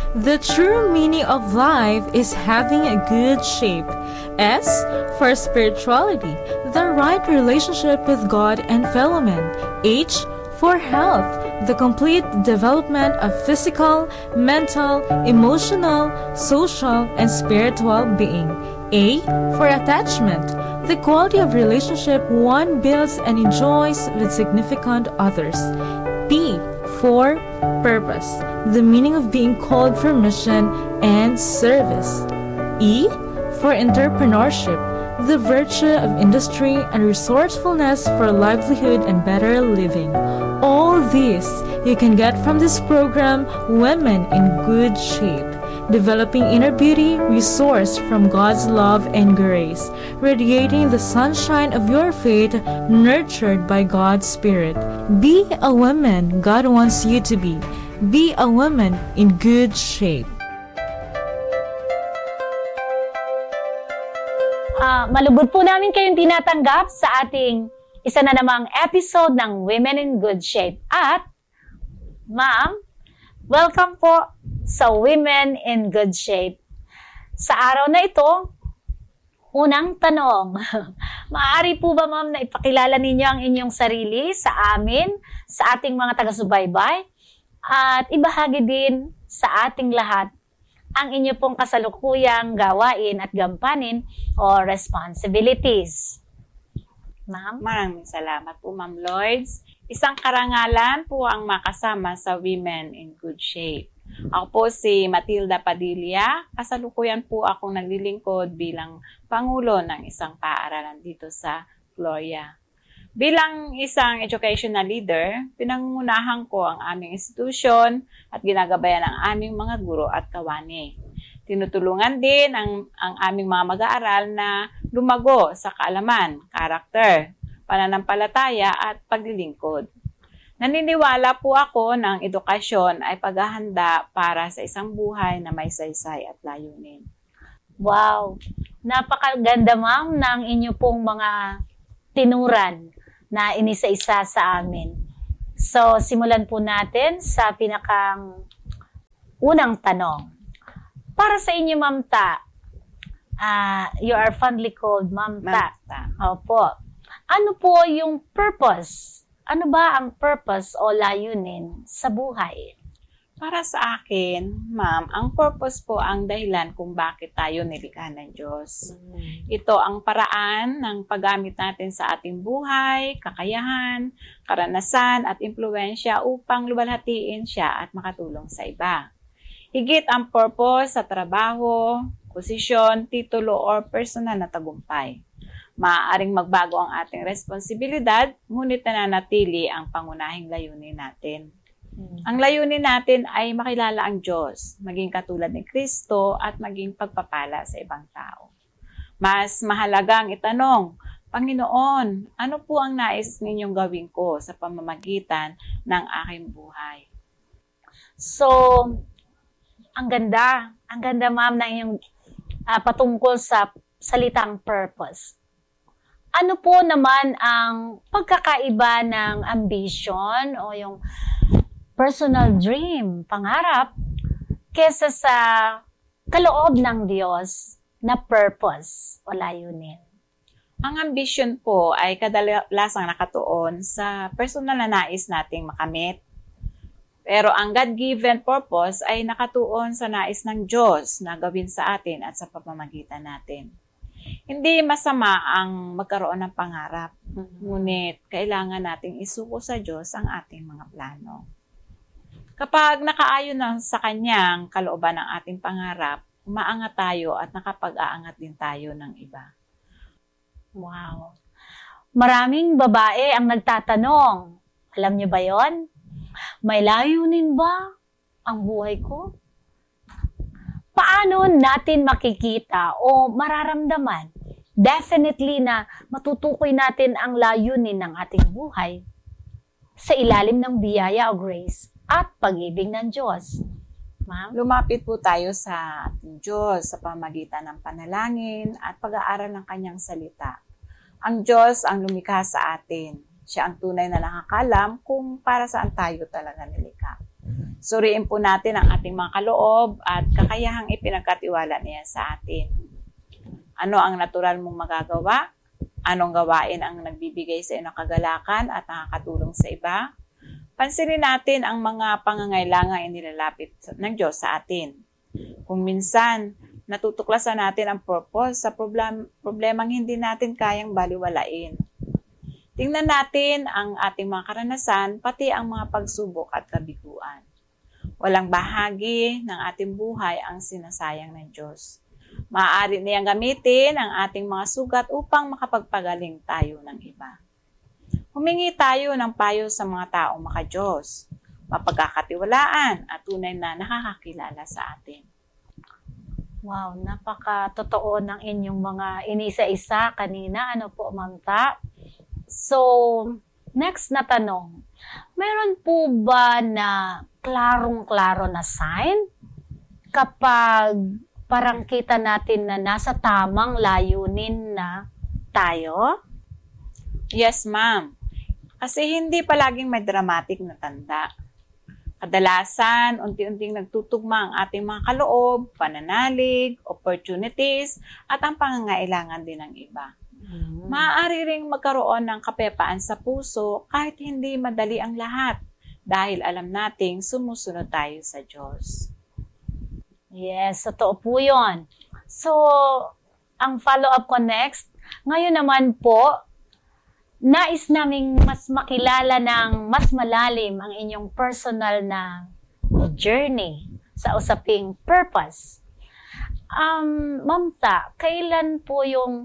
The true meaning of life is having a good shape. S, for spirituality, the right relationship with God and fellow men. H, for health, the complete development of physical, mental, emotional, social, and spiritual being. A, for attachment, the quality of relationship one builds and enjoys with significant others. P, for purpose, the meaning of being called for mission and service. E, for entrepreneurship, the virtue of industry and resourcefulness for livelihood and better living. All this you can get from this program, Women in Good Shape. Developing inner beauty, resource from God's love and grace, radiating the sunshine of your faith, nurtured by God's Spirit. Be a woman God wants you to be. Be a woman in good shape. Malubod po namin kayong tinatanggap sa ating isa na namang episode ng Women in Good Shape. At, Ma'am, welcome po sa Women in Good Shape. Sa araw na ito, unang tanong, maaari po ba, Ma'am, na ipakilala ninyo ang inyong sarili sa amin, sa ating mga taga-subaybay, at ibahagi din sa ating lahat ang inyo pong kasalukuyang gawain at gampanin o responsibilities. Ma'am? Maraming salamat po, Ma'am Lloyds. Isang karangalan po ang makasama sa Women in Good Shape. Ako po si Matilda Padilla. Kasalukuyan po akong naglilingkod bilang Pangulo ng isang paaralan dito sa Gloria. Bilang isang educational leader, pinangungunahan ko ang aming institusyon at ginagabayan ang aming mga guro at kawani. Tinutulungan din ang aming mga mag-aaral na lumago sa kaalaman, karakter, pananampalataya at paglilingkod. Naniniwala po ako ng edukasyon ay paghahanda para sa isang buhay na may saysay at layunin. Wow! Napakaganda, Ma'am, ng inyo pong mga tinuran na inisa-isa sa amin. So, simulan po natin sa pinakang unang tanong. Para sa inyo, Ma'am Ta, you are fondly called Ma'am Ta. Opo. Ano po yung purpose? Ano ba ang purpose o layunin sa buhay? Para sa akin, Ma'am, ang purpose po ang dahilan kung bakit tayo nilikha ng Diyos. Ito ang paraan ng paggamit natin sa ating buhay, kakayahan, karanasan at impluwensya upang luwalhatiin siya at makatulong sa iba. Higit ang purpose sa trabaho, posisyon, titulo, or personal na tagumpay. Maaaring magbago ang ating responsibilidad, ngunit nananatili ang pangunahing layunin natin. Ang layunin natin ay makilala ang Diyos, maging katulad ni Kristo at maging pagpapala sa ibang tao. Mas mahalagang itanong, Panginoon, ano po ang nais ninyong gawin ko sa pamamagitan ng aking buhay? So, ang ganda, Ma'am, na inyong patungkol sa salitang purpose. Ano po naman ang pagkakaiba ng ambition o yung personal dream, pangarap, kesa sa kaloob ng Diyos na purpose o layunin? Ang ambition po ay kadalasang nakatuon sa personal na nais nating makamit. Pero ang God-given purpose ay nakatuon sa nais ng Diyos na gawin sa atin at sa pamamagitan natin. Hindi masama ang magkaroon ng pangarap, ngunit kailangan nating isuko sa Diyos ang ating mga plano. Kapag nakaayon na sa Kanyang kalooban ng ating pangarap, umaangat tayo at nakapag-aangat din tayo ng iba. Wow! Maraming babae ang nagtatanong. Alam niyo ba yon? May layunin ba ang buhay ko? Paano natin makikita o mararamdaman? Definitely na matutukoy natin ang layunin ng ating buhay sa ilalim ng biyaya o grace at pag-ibig ng Diyos. Ma'am? Lumapit po tayo sa ating Diyos sa pamamagitan ng panalangin at pag-aaral ng Kanyang salita. Ang Diyos ang lumikha sa atin. Siya ang tunay na nakakalam kung para saan tayo talaga nilikha. Suriin po natin ang ating mga kaloob at kakayahang ipinagkatiwala niya sa atin. Ano ang natural mong magagawa? Anong gawain ang nagbibigay sa iyo ng kagalakan at nakakatulong sa iba? Pansinin natin ang mga pangangailangan inilalapit ng Diyos sa atin. Kung minsan, natutuklasan natin ang purpose sa problemang hindi natin kayang baliwalain. Tingnan natin ang ating mga karanasan, pati ang mga pagsubok at kabiguan. Walang bahagi ng ating buhay ang sinasayang ng Diyos. Maaari niyang gamitin ang ating mga sugat upang makapagpagaling tayo ng iba. Humingi tayo ng payo sa mga taong maka-Diyos, mapagkakatiwalaan at tunay na nakakakilala sa atin. Wow, napaka-totoo ng inyong mga inisa-isa kanina. Ano po, Ma'am Ta? So, next na tanong. Meron po ba na klarong-klaro na sign kapag parang kita natin na nasa tamang layunin na tayo? Yes, ma'am. Kasi hindi palaging may dramatic na tanda. Kadalasan, unti-unting nagtutugma ang ating mga kaloob, pananalig, opportunities, at ang pangangailangan din ng iba. Maaari ring magkaroon ng kapayapaan sa puso kahit hindi madali ang lahat dahil alam nating sumusunod tayo sa Diyos. Yes, totoo po yun. So, ang follow-up ko next, ngayon naman po, nais naming mas makilala ng mas malalim ang inyong personal na journey sa usaping purpose. Ma'am Ta, kailan po yung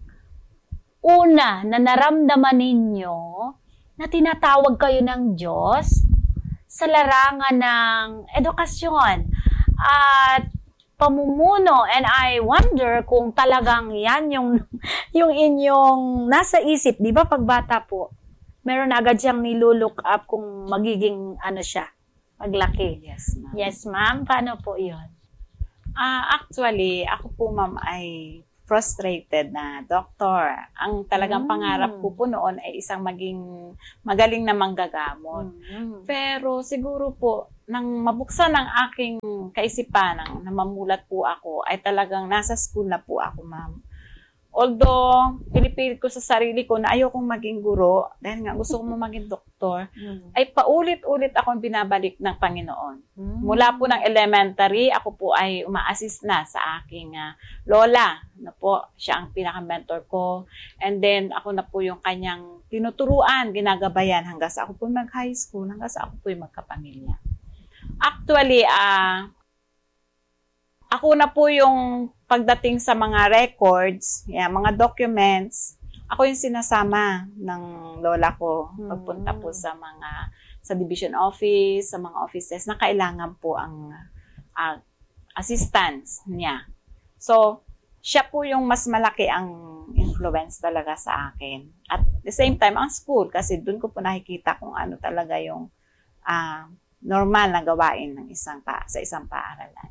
una na naramdaman ninyo na tinatawag kayo ng Diyos sa larangan ng edukasyon at pamumuno? And I wonder kung talagang yan yung inyong nasa isip. Di ba pag bata po, meron agad siyang nilulook up kung magiging siya, paglaki. Yes, ma'am. Yes, ma'am. Paano po yun? Actually, ako po, ma'am, ay frustrated na doktor. Ang talagang pangarap ko po noon ay isang maging magaling na manggagamot. Pero siguro po, nang mabuksan ang aking kaisipan, nang mamulat po ako, ay talagang nasa school na po ako, ma'am. Although, pinipilit ko sa sarili ko na ayokong maging guro, dahil nga gusto ko maging doktor, ay paulit-ulit akong binabalik ng Panginoon. Mula po ng elementary, ako po ay uma-assist na sa aking lola. Na po, siya ang pinaka-mentor ko. And then, ako na po yung kanyang tinuturuan, ginagabayan hanggang sa ako po mag-high school, hanggang sa ako po yung magkapamilya. Actually, ako na po yung pagdating sa mga records, mga documents, ako yung sinasama ng lola ko pagpunta po sa division office, sa mga offices na kailangan po ang assistance niya. So, siya po yung mas malaki ang influence talaga sa akin. At the same time, ang school, kasi doon ko po nakikita kung ano talaga yung normal na gawain ng sa isang paaralan.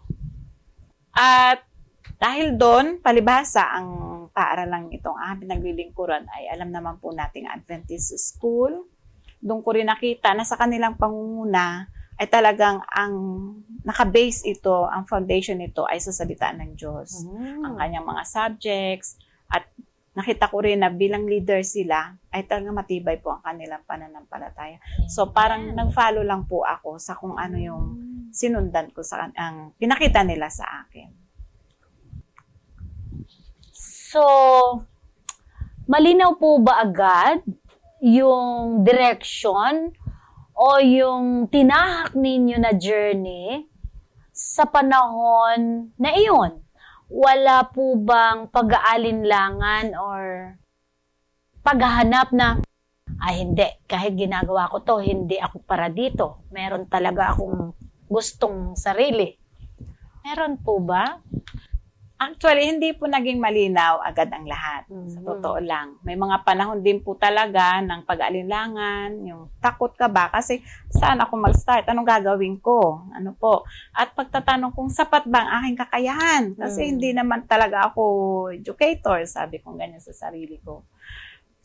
At dahil doon, palibhasa ang paaralang itong pinaglilingkuran ay alam naman po nating Adventist school. Doon ko rin nakita na sa kanilang pangunguna ay talagang ang naka-base ito, ang foundation nito ay sa salita ng Diyos. Ang kanyang mga subjects at nakita ko rin na bilang leader sila ay talagang matibay po ang kanilang pananampalataya. So parang nag-follow lang po ako sa kung ano yung sinundan ko sa ang pinakita nila sa akin. So, malinaw po ba agad yung direction o yung tinahak ninyo na journey sa panahon na iyon? Wala po bang pag-aalinlangan or paghahanap na, hindi, kahit ginagawa ko to, hindi ako para dito. Meron talaga akong gustong sarili. Meron po ba? Actually, hindi po naging malinaw agad ang lahat. Sa totoo lang. May mga panahon din po talaga ng pag-alinlangan, yung takot ka ba? Kasi saan ako mag-start? Anong gagawin ko? Ano po? At pagtatanong kung sapat ba ang aking kakayahan? Kasi hindi naman talaga ako educator, sabi kong ganyan sa sarili ko.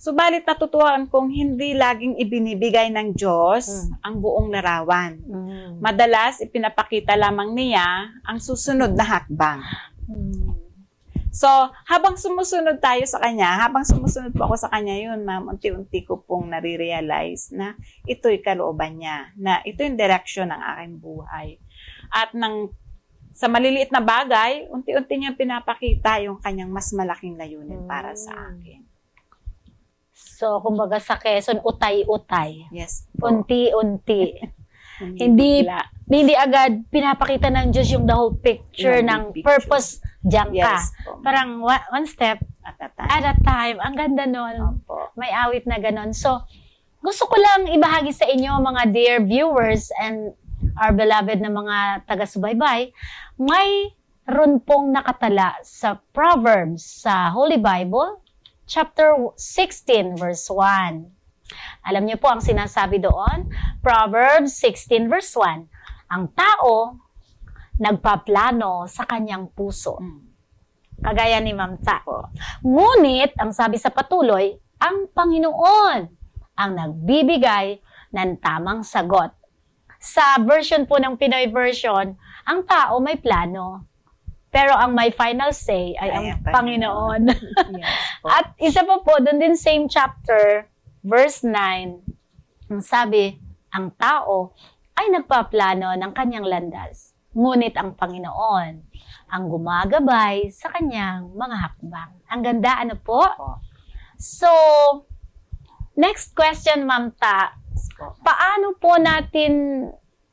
Subalit natutuhan kong hindi laging ibinibigay ng Diyos ang buong larawan. Madalas, ipinapakita lamang niya ang susunod na hakbang. So, habang sumusunod tayo sa Kanya, habang sumusunod po ako sa Kanya yun, ma'am, unti-unti ko pong nare-realize na ito'y kalooban niya, na ito yung direction ng aking buhay. At sa maliliit na bagay, unti-unti niya pinapakita yung Kanyang mas malaking layunin para sa akin. So, kumbaga sa Quezon, utay-utay. Yes po. Unti-unti. Hindi agad pinapakita ng Diyos yung the whole picture ng purpose diyan ka. Yes po. Parang one step At a time. at a time. Ang ganda nun. Opo. May awit na ganon. So, gusto ko lang ibahagi sa inyo, mga dear viewers and our beloved na mga taga-subaybay, mayroon pong nakatala sa Proverbs sa Holy Bible, chapter 16, verse 1. Alam niyo po ang sinasabi doon? Proverbs 16, verse 1. Ang tao, nagpaplano sa kanyang puso. Kagaya ni Ma'am Ta. Ngunit, ang sabi sa patuloy, ang Panginoon ang nagbibigay ng tamang sagot. Sa version po ng Pinoy version, ang tao may plano. Pero ang may final say ay ang Panginoon. Yes po. At isa pa po, doon din same chapter, verse 9, ang sabi, ang tao ay nagpaplano ng kanyang landas. Ngunit ang Panginoon ang gumagabay sa kanyang mga hakbang. Ang ganda, ano po? So, next question, Ma'am Ta. Paano po natin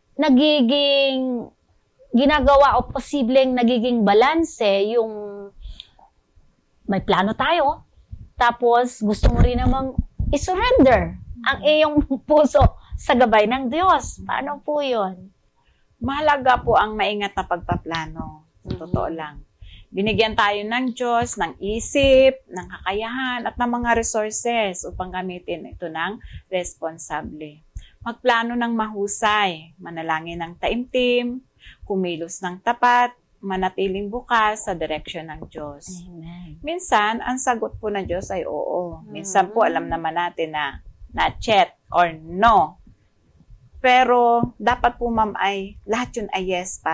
ginagawa o posibleng nagiging balanse yung may plano tayo, tapos gusto mo rin namang isurrender ang iyong puso sa gabay ng Diyos. Paano po yun? Mahalaga po ang maingat na pagpaplano. Totoo lang. Binigyan tayo ng Diyos, ng isip, ng kakayahan, at ng mga resources upang gamitin ito ng responsable. Magplano ng mahusay, manalangin ng taimtim, kumilos ng tapat, manatiling bukas sa direksyon ng Diyos. Amen. Minsan, ang sagot po ng Diyos ay oo. Minsan po, alam naman natin na not yet or no. Pero, dapat po, ma'am, ay lahat yun ay yes